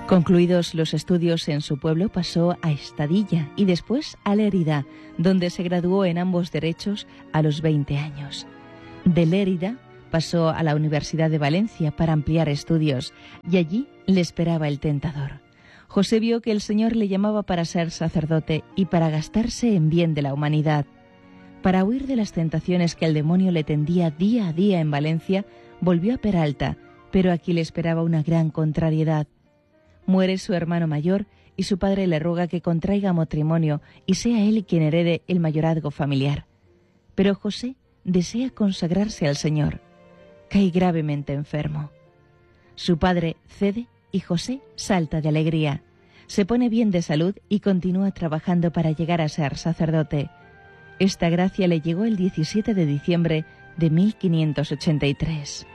Concluidos los estudios en su pueblo, pasó a Estadilla y después a Lérida, donde se graduó en ambos derechos a los 20 años. De Lérida pasó a la Universidad de Valencia para ampliar estudios y allí le esperaba el tentador. José vio que el Señor le llamaba para ser sacerdote y para gastarse en bien de la humanidad. Para huir de las tentaciones que el demonio le tendía día a día en Valencia, volvió a Peralta, pero aquí le esperaba una gran contrariedad. Muere su hermano mayor y su padre le ruega que contraiga matrimonio y sea él quien herede el mayorazgo familiar. Pero José desea consagrarse al Señor. Cae gravemente enfermo. Su padre cede y José salta de alegría. Se pone bien de salud y continúa trabajando para llegar a ser sacerdote. Esta gracia le llegó el 17 de diciembre de 1583.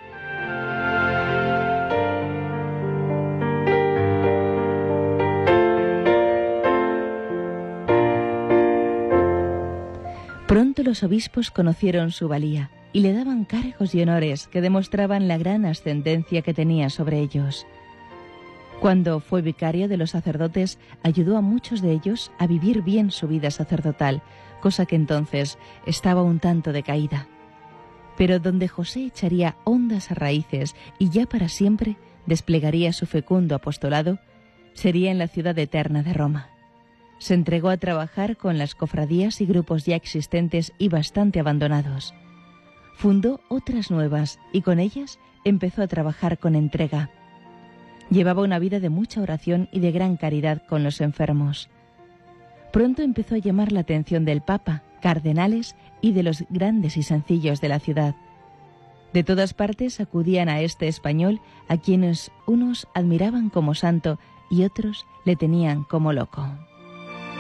Pronto los obispos conocieron su valía y le daban cargos y honores que demostraban la gran ascendencia que tenía sobre ellos. Cuando fue vicario de los sacerdotes, ayudó a muchos de ellos a vivir bien su vida sacerdotal, cosa que entonces estaba un tanto decaída. Pero donde José echaría hondas raíces y ya para siempre desplegaría su fecundo apostolado, sería en la ciudad eterna de Roma. Se entregó a trabajar con las cofradías y grupos ya existentes y bastante abandonados. Fundó otras nuevas y con ellas empezó a trabajar con entrega. Llevaba una vida de mucha oración y de gran caridad con los enfermos. Pronto empezó a llamar la atención del Papa, cardenales y de los grandes y sencillos de la ciudad. De todas partes acudían a este español, a quienes unos admiraban como santo y otros le tenían como loco.